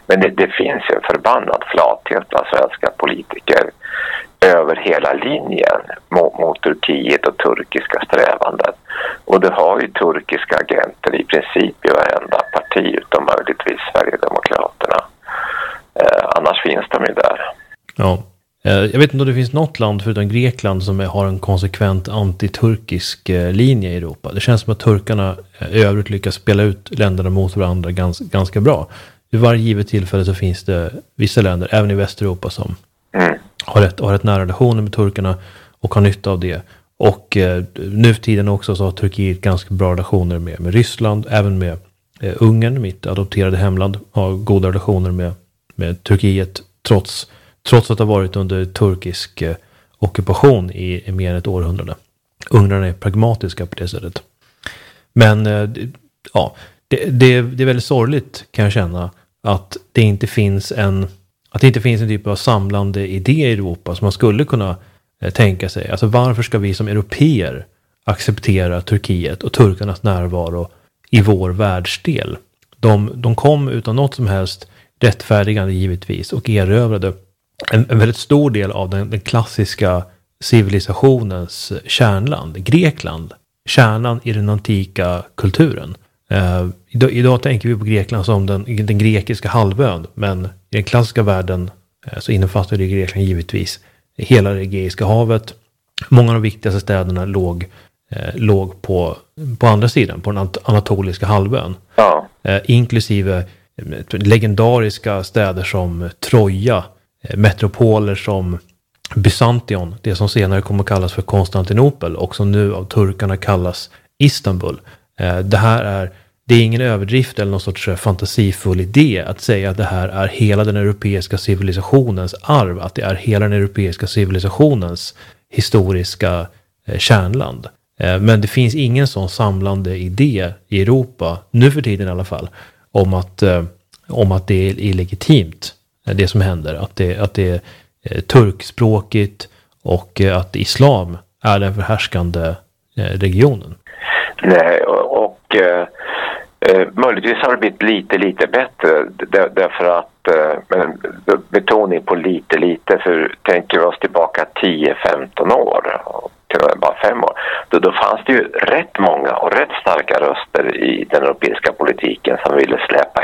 Men det finns en förbannad flathet bland svenska politiker över hela linjen mot Turkiet och turkiska strävanden. Och det har ju turkiska agenter i princip i varenda parti utom möjligtvis Sverigedemokraterna. Annars finns de ju där. Ja. Jag vet inte om det finns något land förutom Grekland som har en konsekvent antiturkisk linje i Europa. Det känns som att turkarna i övrigt lyckas spela ut länderna mot varandra ganska bra. Vid varje givet tillfälle så finns det vissa länder, även i Västeuropa, som har ett nära relationer med turkarna och har nytta av det. Och nu för tiden också så har Turkiet ganska bra relationer med Ryssland, även med Ungern, mitt adopterade hemland, har goda relationer med Turkiet trots att det har varit under turkisk ockupation i mer än ett århundrade. Ungrarna är pragmatiska på det sättet. Men det är väldigt sorgligt, kan jag känna, att det inte finns en typ av samlande idé i Europa som man skulle kunna tänka sig. Alltså varför ska vi som europeer acceptera Turkiet och turkarnas närvaro i vår världsdel? De kom utan något som helst rättfärdigande givetvis och erövrade en väldigt stor del av den klassiska civilisationens kärnland, Grekland, kärnan i den antika kulturen. Idag tänker vi på Grekland som den grekiska halvön, men i den klassiska världen så innefattar det Grekland givetvis hela det Egeiska havet. Många av de viktigaste städerna låg på andra sidan, på den anatoliska halvön. Ja. Inklusive legendariska städer som Troja, metropoler som Byzantion, det som senare kommer att kallas för Konstantinopel och som nu av turkarna kallas Istanbul. Det är ingen överdrift eller någon sorts fantasifull idé att säga att det här är hela den europeiska civilisationens arv, att det är hela den europeiska civilisationens historiska kärnland. Men det finns ingen sån samlande idé i Europa, nu för tiden i alla fall, om att det är illegitimt, det som händer, att det är turkspråkigt och att islam är den förhärskande regionen. Nej, och möjligtvis har det blivit lite bättre därför att betoning på lite, för tänker vi oss tillbaka 10-15 år, till och med bara 5 år, då fanns det ju rätt många och rätt starka röster i den europeiska politiken som ville släppa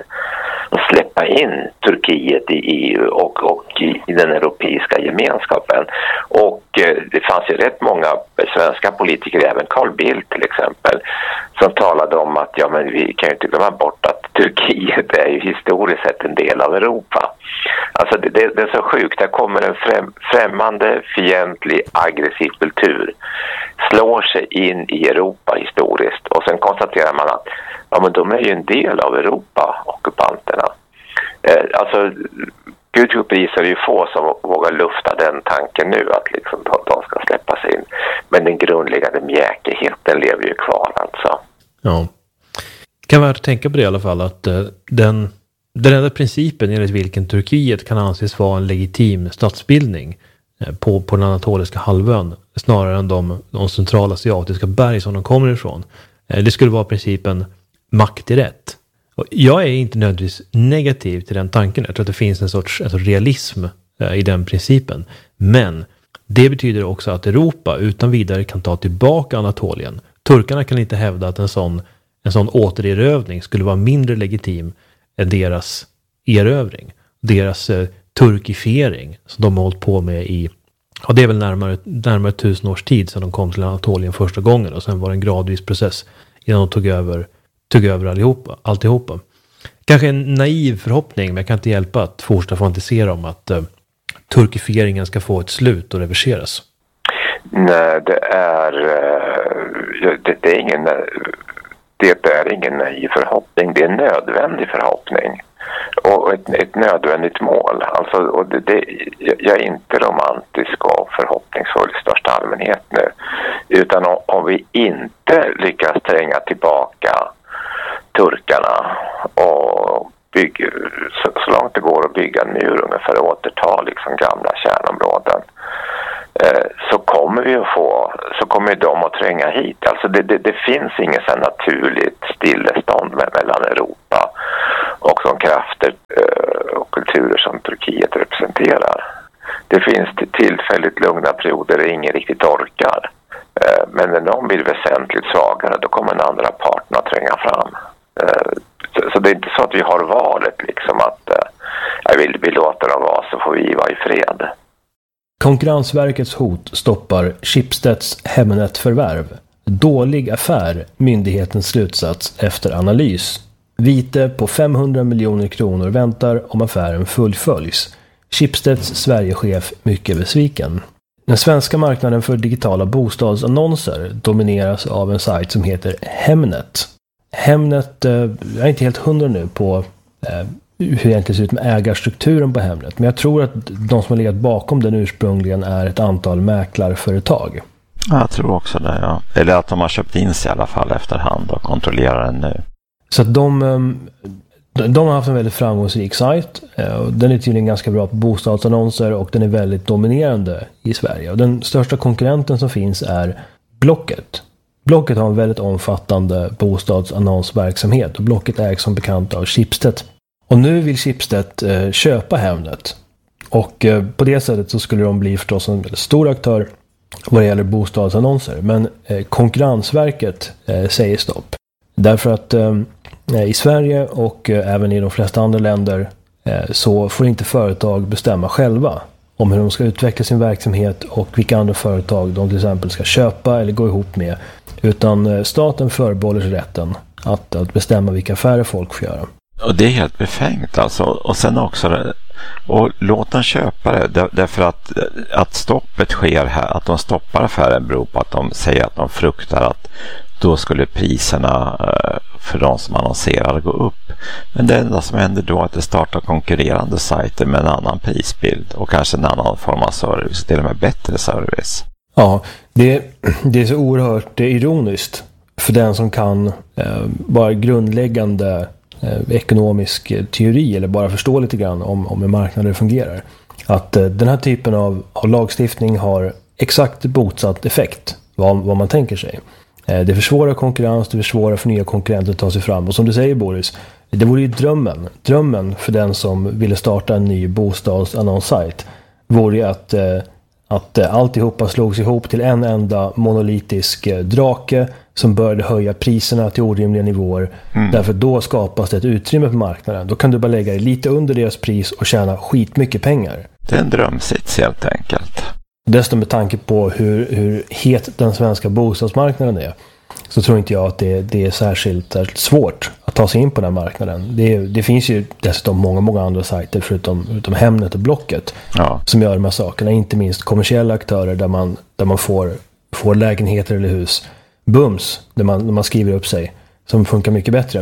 in Turkiet i EU och i den europeiska gemenskapen. Och det fanns ju rätt många svenska politiker, även Carl Bildt till exempel, som talade om att vi kan ju inte glömma bort att Turkiet är ju historiskt sett en del av Europa. Alltså det är så sjukt, där kommer en främmande, fientlig, aggressiv kultur, slår sig in i Europa historiskt, och sen konstaterar man att men de är ju en del av Europa, ockupanterna. Alltså Gud prisar ju få som vågar lufta den tanken nu, att liksom de ska släppas in. Men den grundläggande mjäkigheten lever ju kvar alltså. Ja. Det kan vara att tänka på det i alla fall, att den enda principen enligt vilken Turkiet kan anses vara en legitim statsbildning på den anatoliska halvön, snarare än de centralasiatiska berg som de kommer ifrån. Det skulle vara principen makt i rätt. Och jag är inte nödvändigtvis negativ till den tanken. Jag tror att det finns en sorts realism i den principen. Men det betyder också att Europa utan vidare kan ta tillbaka Anatolien. Turkarna kan inte hävda att en sån återerövring skulle vara mindre legitim än deras erövring. Deras turkifiering som de har hållit på med det är väl närmare 1000 års tid sedan de kom till Anatolien första gången, och sen var det en gradvis process innan de tog över alltihopa. Kanske en naiv förhoppning, men jag kan inte hjälpa att fortsätta fantisera om att turkifieringen ska få ett slut och reverseras. Nej, det är ingen naiv förhoppning, det är en nödvändig förhoppning och ett nödvändigt mål. Alltså, och jag är inte romantisk och förhoppningsfull i största allmänhet nu, utan om vi inte lyckas tränga tillbaka turkarna och så långt det går att bygga en mur ungefär och återta liksom gamla kärnområden, så kommer de att tränga hit. Alltså det finns inget så naturligt stillestånd mellan Europa och de krafter och kulturer som Turkiet representerar. Det finns tillfälligt lugna perioder där ingen riktigt orkar. Men när någon blir väsentligt svagare, då kommer den andra parten att tränga fram. Så det är inte så att vi har valet liksom att vi låter dem vara så får vi vara i fred. Konkurrensverkets hot stoppar Schibsteds Hemnet-förvärv. Dålig affär, myndighetens slutsats efter analys. Vite på 500 miljoner kronor väntar om affären fullföljs. Schibsteds Sverigechef mycket besviken. Den svenska marknaden för digitala bostadsannonser domineras av en sajt som heter Hemnet. Hemnet, jag är inte helt 100 nu på hur det egentligen ser ut med ägarstrukturen på Hemnet. Men jag tror att de som har legat bakom den ursprungligen är ett antal mäklarföretag. Jag tror också det, ja. Eller att de har köpt in sig i alla fall efterhand och kontrollerar den nu. Så att de har haft en väldigt framgångsrik sajt. Den är tydligen ganska bra på bostadsannonser och den är väldigt dominerande i Sverige. Och den största konkurrenten som finns är Blocket. Blocket har en väldigt omfattande bostadsannonsverksamhet och Blocket ägs som bekant av Schibsted. Och nu vill Schibsted köpa Hemnet. Och på det sättet så skulle de bli förstås en väldigt stor aktör vad det gäller bostadsannonser. Men Konkurrensverket säger stopp. Därför att i Sverige och även i de flesta andra länder så får inte företag bestämma själva om hur de ska utveckla sin verksamhet och vilka andra företag de till exempel ska köpa eller gå ihop med. Utan staten förbehåller sig rätten att bestämma vilka affärer folk får göra. Och det är helt befängt alltså. Och sen också och låt dem köpa det därför att stoppet sker här, att de stoppar affären beror på att de säger att de fruktar att då skulle priserna för de som annonserar gå upp. Men det enda som händer då är att det startar konkurrerande sajter med en annan prisbild och kanske en annan form av service, till och med bättre service. Ja, det är så oerhört ironiskt för den som kan bara grundläggande ekonomisk teori eller bara förstå lite grann om hur marknaden fungerar. Att den här typen av lagstiftning har exakt motsatt effekt vad man tänker sig. Det försvårar konkurrens, det försvårar för nya konkurrenter att ta sig fram. Och som du säger Boris, det vore ju drömmen för den som ville starta en ny bostadsannonssajt vore ju att alltihopa slogs ihop till en enda monolitisk drake som började höja priserna till orimliga nivåer. Därför då skapas det ett utrymme på marknaden. Då kan du bara lägga det lite under deras pris och tjäna skitmycket pengar. Det är en drömsits helt enkelt. Dessutom med tanke på hur het den svenska bostadsmarknaden är så tror inte jag att det är särskilt svårt att ta sig in på den marknaden. Det finns ju dessutom många andra sajter förutom Hemnet och Blocket som gör de här sakerna. Inte minst kommersiella aktörer där man får lägenheter eller hus bums när man skriver upp sig som funkar mycket bättre.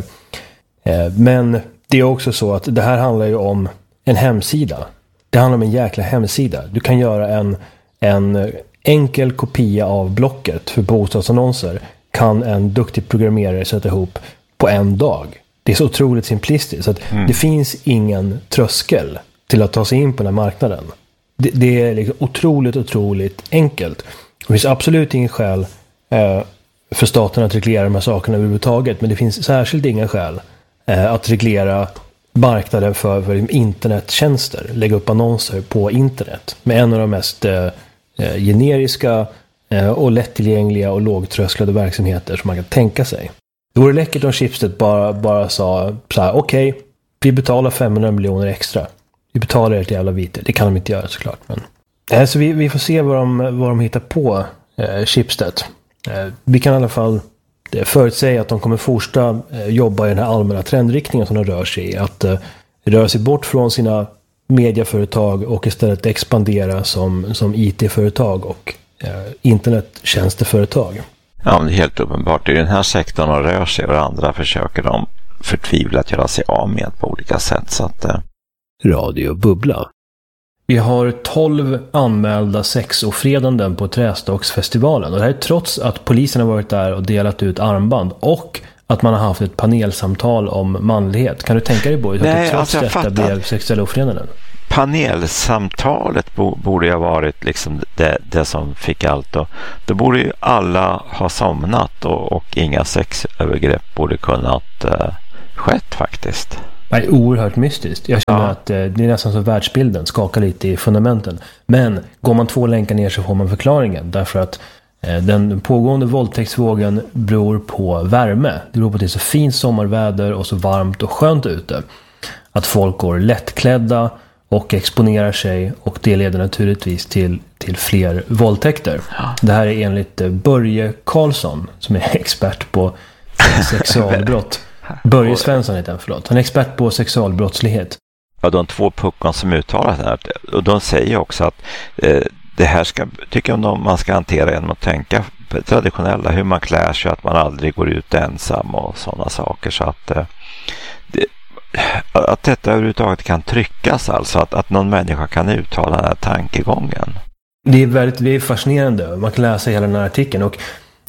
Men det är också så att det här handlar ju om en hemsida. Det handlar om en jäkla hemsida. Du kan göra en enkel kopia av Blocket för bostadsannonser kan en duktig programmerare sätta ihop på en dag. Det är så otroligt simplistiskt så att det finns ingen tröskel till att ta sig in på den här marknaden. Det är liksom otroligt enkelt. Det finns absolut ingen skäl för staten att reglera de här sakerna överhuvudtaget, men det finns särskilt inga skäl att reglera marknaden för internettjänster, lägga upp annonser på internet med en av de mest generiska och lättillgängliga och lågtrösklade verksamheter som man kan tänka sig. Det vore läckert om Schibsted bara sa så här: okej, vi betalar 500 miljoner extra. Vi betalar ett jävla vite. Det kan de inte göra såklart. Men så vi får se vad de hittar på Schibsted. Vi kan i alla fall förutsäga att de kommer fortsätta jobba i den här allmänna trendriktningen som de rör sig i. Att röra sig bort från sina mediaföretag och istället expandera som IT-företag och internettjänsteföretag. Ja, men det är helt uppenbart. I den här sektorn de rör sig och andra försöker de förtvivlat göra sig av med på olika sätt. Så att, Radio Bubbla. Vi har 12 anmälda sexofredanden på Trästocksfestivalen. Och det här är trots att polisen har varit där och delat ut armband och att man har haft ett panelsamtal om manlighet. Kan du tänka dig, Boyd, att det trots detta blev sexuella ofredanden? Panelsamtalet borde ha varit liksom det som fick allt. Och då borde ju alla ha somnat och inga sexövergrepp borde kunnat skett faktiskt. Det är oerhört mystiskt. Jag känner att det är nästan så världsbilden skakar lite i fundamenten. Men går man 2 länkar ner så får man förklaringen. Därför att den pågående våldtäktsvågen beror på värme. Det beror på att det är så fint sommarväder och så varmt och skönt ute. Att folk går lättklädda och exponerar sig, och det leder naturligtvis till fler våldtäkter. Det här är enligt Börje Karlsson, som är expert på sexualbrott. Börje Svensson heter han, förlåt. Han är expert på sexualbrottslighet. Ja, de 2 puckon som uttalar det här, och de säger också att det här tycker jag man ska hantera genom att tänka traditionella, hur man klär sig, att man aldrig går ut ensam och sådana saker. Så att detta överhuvudtaget kan tryckas, alltså att någon människa kan uttala den här tankegången. Det är fascinerande. Man kan läsa hela den här artikeln, och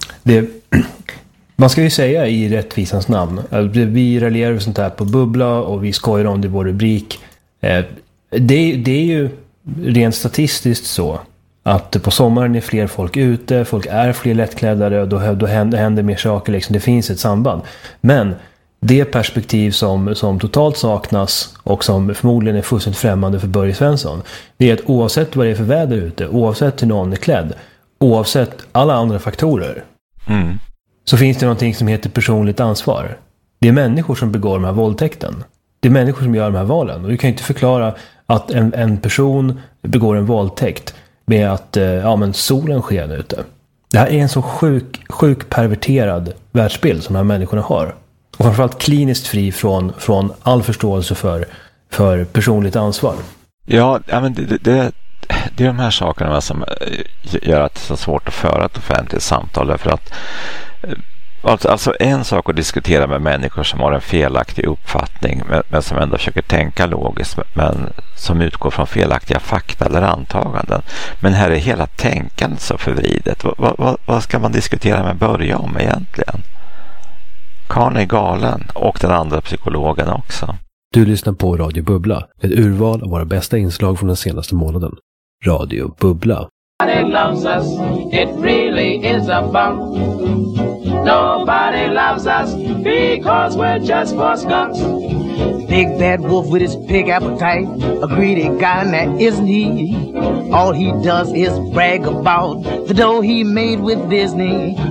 man ska ju säga i rättvisans namn, vi raljerar sånt här på Bubbla och vi skojar om det i vår rubrik. Det är ju rent statistiskt så att på sommaren är fler folk ute, folk är fler lättkläddare, och då händer mer saker liksom. Det finns ett samband. Men det perspektiv som totalt saknas och som förmodligen är fullständigt främmande för Börje Svensson, det är att oavsett vad det är för väder ute, oavsett hur någon är klädd, oavsett alla andra faktorer, så finns det någonting som heter personligt ansvar. Det är människor som begår de här våldtäkten. Det är människor som gör de här valen. Och du kan inte förklara att en person begår en våldtäkt med att solen sken ute. Det här är en så sjuk perverterad världsbild som de här människorna har. Och framförallt kliniskt fri från all förståelse för personligt ansvar. Ja, men det är de här sakerna som gör att det är så svårt att föra ett offentligt samtal. Därför att alltså en sak att diskutera med människor som har en felaktig uppfattning, men som ändå försöker tänka logiskt, men som utgår från felaktiga fakta eller antaganden. Men här är hela tänkandet så förvridet. Vad ska man diskutera med Börje om egentligen? Karn är galen, och den andra psykologen också. Du lyssnar på Radio Bubbla, ett urval av våra bästa inslag från den senaste månaden. Radio Bubbla. Nobody loves us, it really is a bump. Nobody loves us because we're just for skunks. Big bad wolf with his pig appetite, a greedy guy, and that isn't he. All he does is brag about the dough he made with Disney.